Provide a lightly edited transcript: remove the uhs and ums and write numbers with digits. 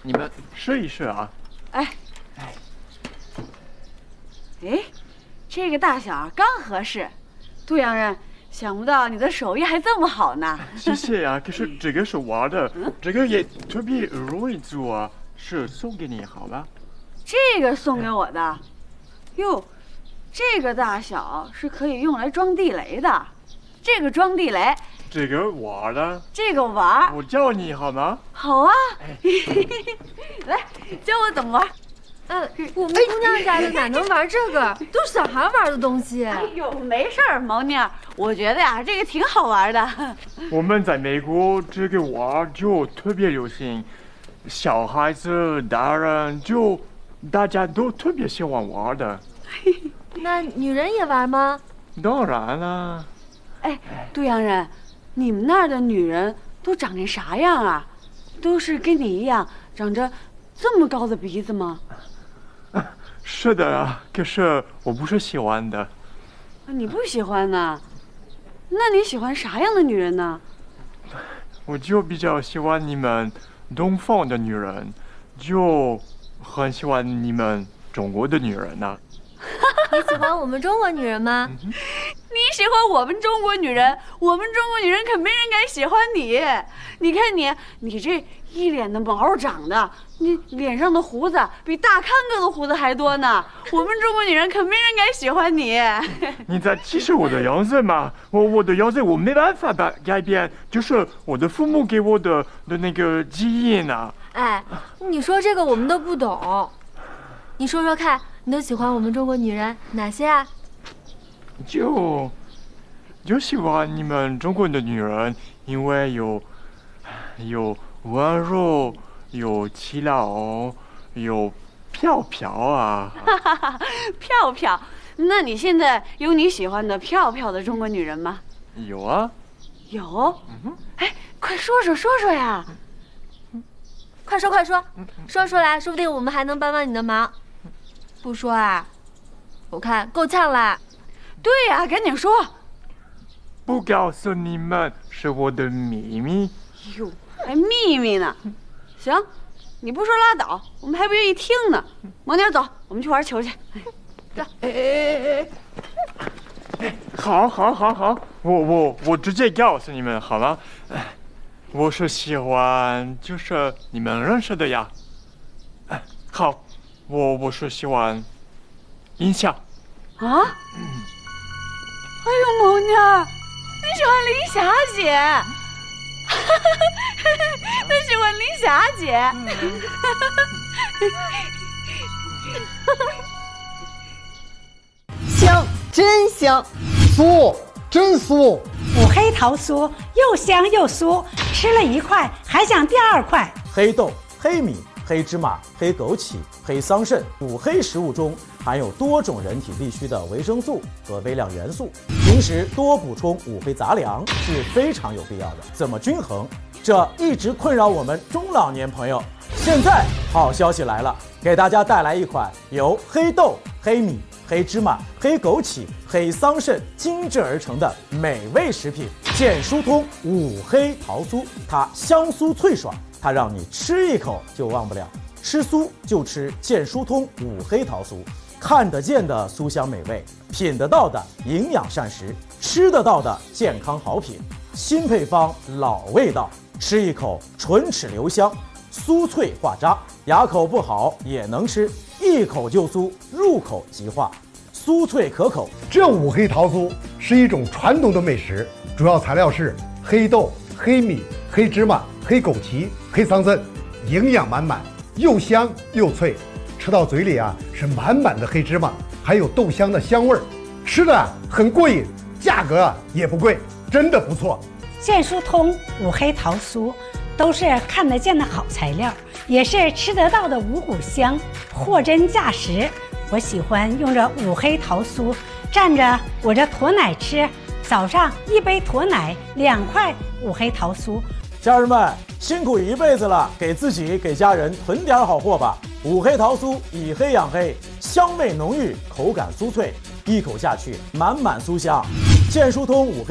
你们试一试啊。 哎，这个大小刚合适。杜洋人，想不到你的手艺还这么好呢。 谢谢啊，可是这个是我的，这个也特别容易做啊，是送给你好吧？ 这个送给我的，哟，这个大小是可以用来装地雷的。这个装地雷， 这个我的， 这个玩， 我教你好吗？ 好啊，来教我怎么玩。 我们姑娘家的哪能玩这个？都是小孩玩的东西。 哎呦，没事儿，毛妮儿，我觉得呀，这个挺好玩的。 我们在美国这个玩就特别流行，小孩子、大人就大家都特别喜欢玩的。 那女人也玩吗？ 当然了。 哎，杜洋人，你们那儿的女人都长成啥样啊？都是跟你一样长着这么高的鼻子吗？ 是的啊，可是我不是喜欢的。 你不喜欢呢？那你喜欢啥样的女人呢？ 我就比较喜欢你们东方的女人，就很喜欢你们中国的女人呢。 你喜欢我们中国女人吗？ 你喜欢我们中国女人，我们中国女人可没人敢喜欢你。你看你这一脸的毛长的，你脸上的胡子比大康哥的胡子还多呢。我们中国女人可没人敢喜欢你。 你在歧视我的样子吗？我的样子我没办法改变，就是我的父母给我的那个基因啊。 哎，你说这个我们都不懂，你说说看，你都喜欢我们中国女人哪些啊？ 就喜欢你们中国的女人，因为有温柔，有气朗，有飘飘啊。 飘飘，那你现在有你喜欢的飘飘的中国女人吗？ 有啊。 有。哎，快说说呀！ 快说，说出来，说不定我们还能帮帮你的忙。不说啊，我看够呛啦。 对呀，赶紧说。 不告诉你们是我的秘密。 哟，还秘密呢？行，你不说拉倒，我们还不愿意听呢。往哪走？我们去玩球去。走。 好，我直接告诉你们好吗？我是喜欢就是你们认识的呀。好，我是喜欢音响。 啊？哎呦，萌妮儿，你喜欢林霞姐？他喜欢林霞姐。 香，真香； 酥，真酥。 五黑桃酥又香又酥，吃了一块还想第二块。 黑豆、黑米、黑芝麻、黑枸杞、黑桑葚，五黑食物中含有多种人体必需的维生素和微量元素，平时多补充五黑杂粮是非常有必要的。怎么均衡？这一直困扰我们中老年朋友。现在好消息来了，给大家带来一款由黑豆、黑米、黑芝麻、黑枸杞、黑桑葚精制而成的美味食品——健疏通五黑桃酥。它香酥脆爽，它让你吃一口就忘不了。吃酥就吃健疏通五黑桃酥，看得见的酥香美味，品得到的营养膳食，吃得到的健康好品。新配方，老味道，吃一口唇齿留香，酥脆化渣，牙口不好也能吃，一口就酥，入口即化，酥脆可口。 这五黑桃酥是一种传统的美食，主要材料是黑豆、黑米、黑芝麻、黑枸杞、黑桑葚，营养满满，又香又脆，吃到嘴里啊是满满的黑芝麻，还有豆香的香味儿，吃的很过瘾，价格也不贵，真的不错。 健疏通五黑桃酥都是看得见的好材料，也是吃得到的五谷香，货真价实。我喜欢用这五黑桃酥蘸着我这驼奶吃，早上一杯驼奶，2块五黑桃酥。 家人们辛苦一辈子了，给自己给家人囤点好货吧。五黑桃酥以黑养黑，香味浓郁，口感酥脆，一口下去满满酥香。健疏通五黑